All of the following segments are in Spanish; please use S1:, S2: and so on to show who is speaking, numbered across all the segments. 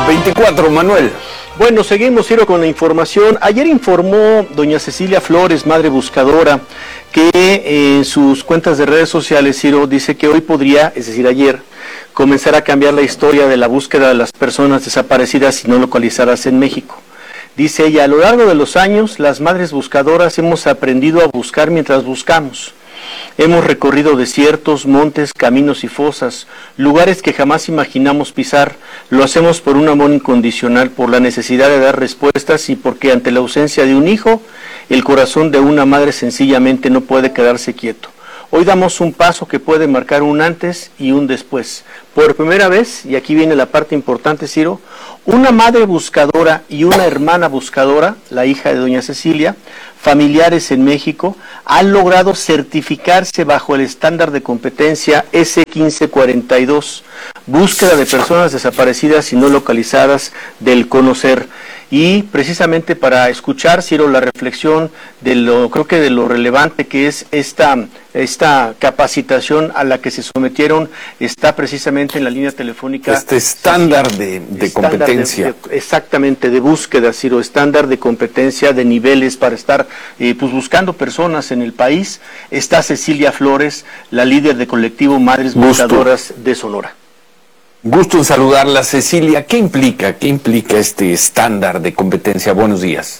S1: 24, Manuel.
S2: Bueno, seguimos, Ciro, con la información. Ayer informó doña Cecilia Flores, madre buscadora, que en sus cuentas de redes sociales, Ciro, dice que hoy podría, es decir, ayer, comenzar a cambiar la historia de la búsqueda de las personas desaparecidas y no localizadas en México. Dice ella, a lo largo de los años, las madres buscadoras hemos aprendido a buscar mientras buscamos. Hemos recorrido desiertos, montes, caminos y fosas, lugares que jamás imaginamos pisar. Lo hacemos por un amor incondicional, por la necesidad de dar respuestas y porque ante la ausencia de un hijo, el corazón de una madre sencillamente no puede quedarse quieto. Hoy damos un paso que puede marcar un antes y un después. Por primera vez, y aquí viene la parte importante, Ciro, una madre buscadora y una hermana buscadora, la hija de doña Cecilia, familiares en México, han logrado certificarse bajo el estándar de competencia S1542, búsqueda de personas desaparecidas y no localizadas del CONOCER. Y precisamente para escuchar, Ciro, la reflexión de lo relevante que es esta capacitación a la que se sometieron, está precisamente en la línea telefónica.
S1: Este estándar de competencia.
S2: Exactamente, de búsqueda, Ciro, estándar de competencia de niveles para estar pues buscando personas en el país. Está Cecilia Flores, la líder de colectivo Madres Buscadoras de Sonora.
S1: Gusto en saludarla, Cecilia. ¿Qué implica este estándar de competencia? Buenos días.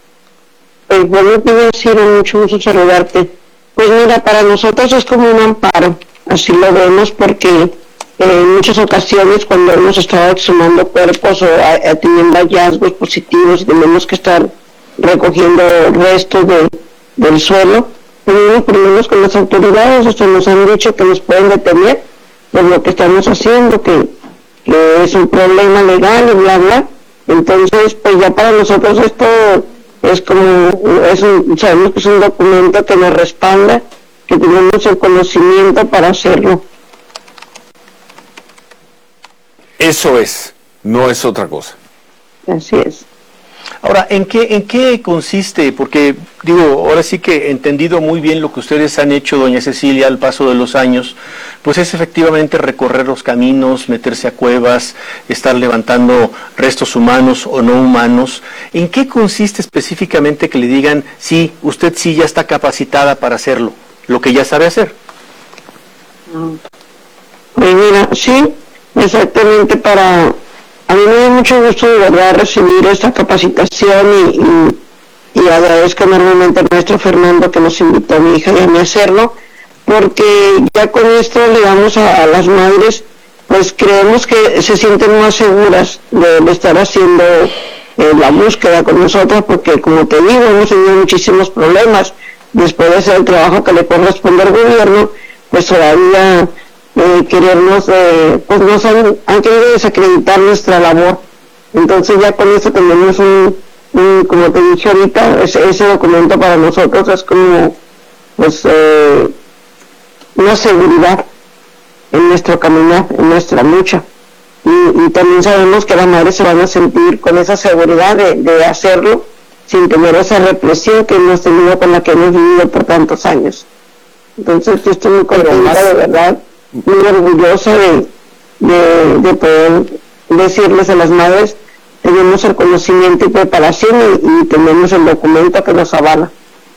S3: Buenos días, Ciro, mucho gusto saludarte. Pues mira, para nosotros es como un amparo, así lo vemos, porque en muchas ocasiones cuando hemos estado exhumando cuerpos o teniendo hallazgos positivos y tenemos que estar recogiendo restos del suelo, tenemos problemas con las autoridades, hasta nos han dicho que nos pueden detener por lo que estamos haciendo, que es un problema legal y bla bla. Entonces pues ya para nosotros esto es como sabemos que es un documento que nos respalda, que tenemos el conocimiento para hacerlo.
S1: Eso es, no es otra cosa.
S3: Así es.
S2: Ahora, ¿en qué consiste? Porque, ahora sí que he entendido muy bien lo que ustedes han hecho, doña Cecilia, al paso de los años, pues es efectivamente recorrer los caminos, meterse a cuevas, estar levantando restos humanos o no humanos. ¿En qué consiste específicamente que le digan, sí, usted sí ya está capacitada para hacerlo, lo que ya sabe hacer?
S3: Pues mira, sí, exactamente A mí me da mucho gusto de verdad recibir esta capacitación y agradezco enormemente al maestro Fernando que nos invitó a mi hija y a mí a hacerlo, porque ya con esto le damos a las madres, pues creemos que se sienten más seguras de estar haciendo la búsqueda con nosotros, porque como te digo, hemos tenido muchísimos problemas después de hacer el trabajo que le corresponde al gobierno, pues todavía querernos, pues nos han querido desacreditar nuestra labor. Entonces ya con esto tenemos como te dije ahorita, ese documento para nosotros es como pues una seguridad en nuestro caminar, en nuestra lucha, y también sabemos que las madres se van a sentir con esa seguridad de hacerlo sin tener esa represión que hemos tenido, con la que hemos vivido por tantos años. Entonces yo estoy muy contenta, de verdad, muy orgullosa de poder decirles a las madres, tenemos el conocimiento y preparación y tenemos el documento que nos avala.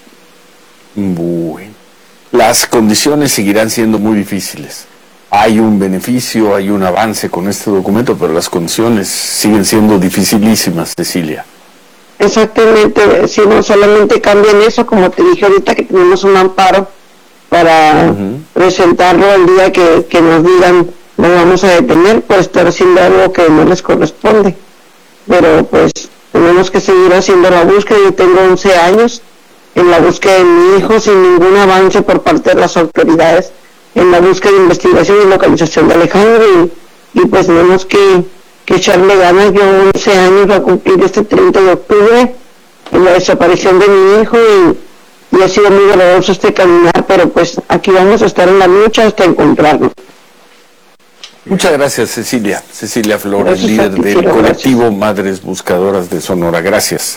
S1: Bueno, las condiciones seguirán siendo muy difíciles. Hay un beneficio, hay un avance con este documento, pero las condiciones siguen siendo dificilísimas, Cecilia.
S3: Exactamente, si no solamente cambian eso, como te dije ahorita, que tenemos un amparo para presentarlo el día que nos digan lo vamos a detener por estar haciendo algo que no les corresponde. Pero pues tenemos que seguir haciendo la búsqueda. Yo tengo 11 años en la búsqueda de mi hijo sin ningún avance por parte de las autoridades en la búsqueda de investigación y localización de Alejandro, y pues tenemos que echarle ganas. Yo 11 años a cumplir este 30 de octubre en la desaparición de mi hijo, y ha sido muy doloroso este caminar, pero pues aquí vamos a estar en la lucha hasta encontrarlo.
S1: Muchas gracias, Cecilia. Cecilia Flores, líder del colectivo Madres Buscadoras de Sonora. Gracias.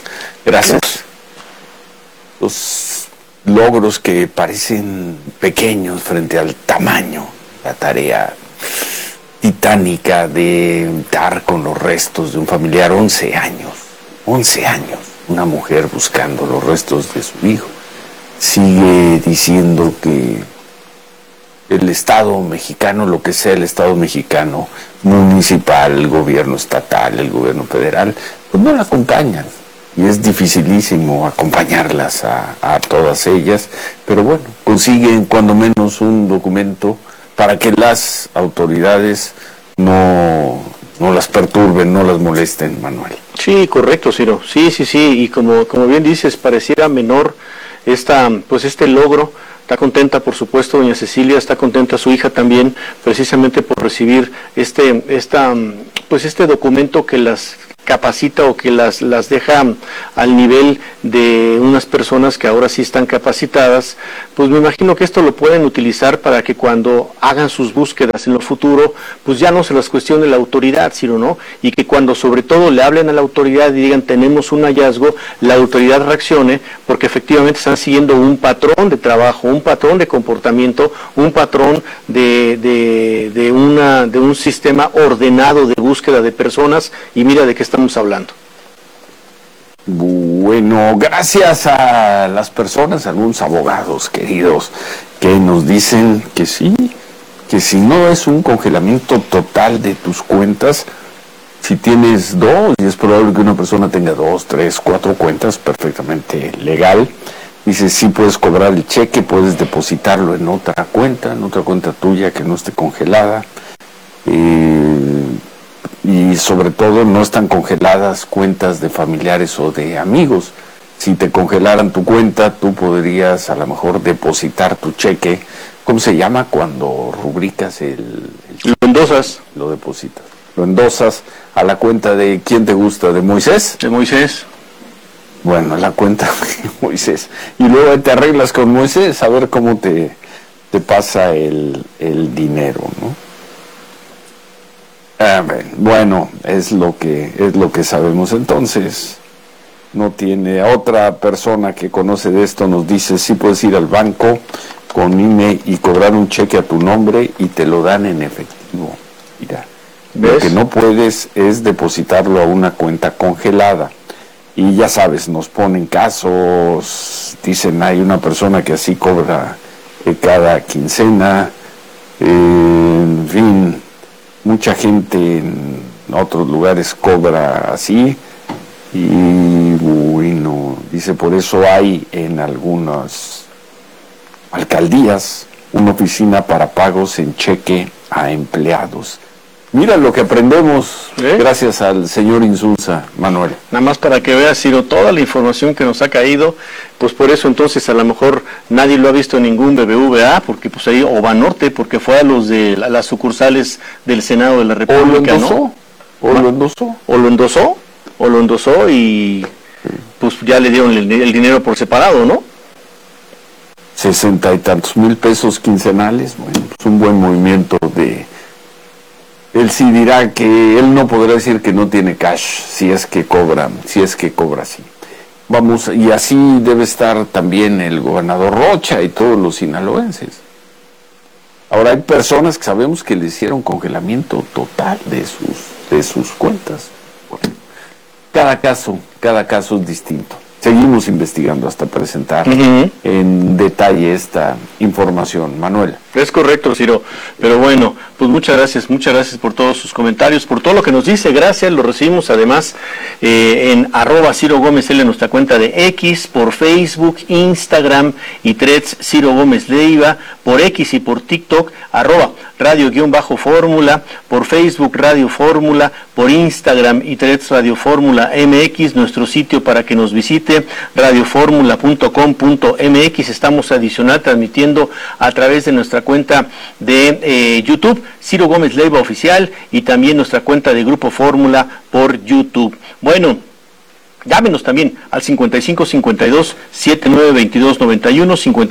S1: Los logros que parecen pequeños frente al tamaño, la tarea titánica de dar con los restos de un familiar. 11 años, una mujer buscando los restos de su hijo. Sigue diciendo que el Estado mexicano, lo que sea el Estado mexicano, municipal, el gobierno estatal, el gobierno federal, pues no la acompañan. Y es dificilísimo acompañarlas a todas ellas, pero bueno, consiguen cuando menos un documento para que las autoridades no las perturben, no las molesten, Manuel.
S2: Sí, correcto, Ciro. Sí, y como bien dices, pareciera menor este logro. Está contenta, por supuesto, doña Cecilia, está contenta su hija también, precisamente por recibir este documento que las capacita o que las deja al nivel de unas personas que ahora sí están capacitadas. Pues me imagino que esto lo pueden utilizar para que cuando hagan sus búsquedas en lo futuro, pues ya no se las cuestione la autoridad, sino no, y que cuando sobre todo le hablen a la autoridad y digan tenemos un hallazgo, la autoridad reaccione, porque efectivamente están siguiendo un patrón de trabajo, un patrón de comportamiento, un patrón de un sistema ordenado de búsqueda de personas, y mira de qué estamos hablando.
S1: Bueno, gracias a las personas, a algunos abogados queridos, que nos dicen que sí, que si no es un congelamiento total de tus cuentas, si tienes dos, y es probable que una persona tenga 2, 3, 4 cuentas, perfectamente legal, dice, sí puedes cobrar el cheque, puedes depositarlo en otra cuenta tuya que no esté congelada, y sobre todo no están congeladas cuentas de familiares o de amigos. Si te congelaran tu cuenta, tú podrías a lo mejor depositar tu cheque. ¿Cómo se llama cuando rubricas
S2: Lo endosas.
S1: Lo depositas. Lo endosas a la cuenta de ¿quién te gusta? ¿De Moisés?
S2: De Moisés.
S1: Bueno, la cuenta de Moisés. Y luego te arreglas con Moisés a ver cómo te pasa el dinero, ¿no? Bueno, es lo que sabemos. Entonces, no tiene otra persona que conoce de esto, nos dice, sí puedes ir al banco con INE y cobrar un cheque a tu nombre y te lo dan en efectivo. Mira, ¿ves? Lo que no puedes es depositarlo a una cuenta congelada. Y ya sabes, nos ponen casos, dicen hay una persona que así cobra cada quincena, en fin. Mucha gente en otros lugares cobra así y bueno, dice, por eso hay en algunas alcaldías una oficina para pagos en cheque a empleados. Mira lo que aprendemos gracias al señor Insulza, Manuel.
S2: Nada más para que veas, Ciro, toda la información que nos ha caído, pues por eso entonces a lo mejor nadie lo ha visto en ningún BBVA, porque pues ahí, o Banorte, porque fue a los de las sucursales del Senado de la República,
S1: O
S2: lo endosó y pues ya le dieron el dinero por separado, ¿no?
S1: 60 y tantos mil pesos quincenales, bueno, pues un buen movimiento de... Él sí dirá que él no podrá decir que no tiene cash si es que cobra así. Vamos, y así debe estar también el gobernador Rocha y todos los sinaloenses. Ahora hay personas que sabemos que le hicieron congelamiento total de sus cuentas. Bueno, cada caso es distinto. Seguimos investigando hasta presentar en detalle esta información, Manuel.
S2: Es correcto, Ciro, pero bueno, pues muchas gracias por todos sus comentarios, por todo lo que nos dice, gracias, lo recibimos además en @CiroGómezL, en nuestra cuenta de X, por Facebook, Instagram y Threads, Ciro Gómez Leiva, por X y por TikTok, @radio_fórmula, por Facebook Radio Fórmula, por Instagram y Threads Radio Fórmula MX, nuestro sitio para que nos visite, radioformula.com.mx, estamos adicional transmitiendo a través de nuestra cuenta de YouTube, Ciro Gómez Leiva Oficial, y también nuestra cuenta de Grupo Fórmula por YouTube. Bueno, llámenos también al 5552-792291,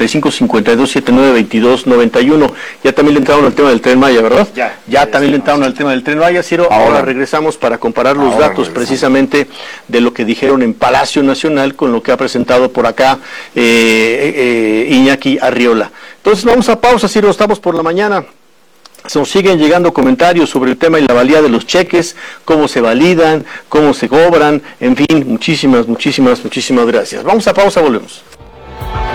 S2: 5552-792291. Ya también le entraron al tema del Tren Maya, ¿verdad? Ya también le entraron al tema del Tren Maya, Ciro. Ahora regresamos para comparar los datos precisamente de lo que dijeron en Palacio Nacional con lo que ha presentado por acá Iñaki Arriola. Entonces vamos a pausa, Ciro, estamos por la mañana. Nos siguen llegando comentarios sobre el tema y la valía de los cheques, cómo se validan, cómo se cobran, en fin, muchísimas gracias. Vamos a pausa, volvemos.